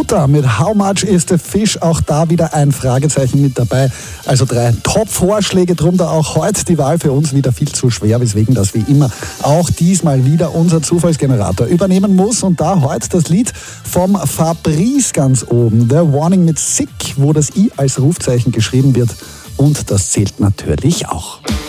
Scooter mit How Much is the Fish? Auch da wieder ein Fragezeichen mit dabei. Also 3 Top-Vorschläge, drum da auch heute die Wahl für uns wieder viel zu schwer, weswegen das wie immer auch diesmal wieder unser Zufallsgenerator übernehmen muss. Und da heute das Lied vom Fabrice ganz oben, The Warning mit Sick, wo das I als Rufzeichen geschrieben wird. Und das zählt natürlich auch.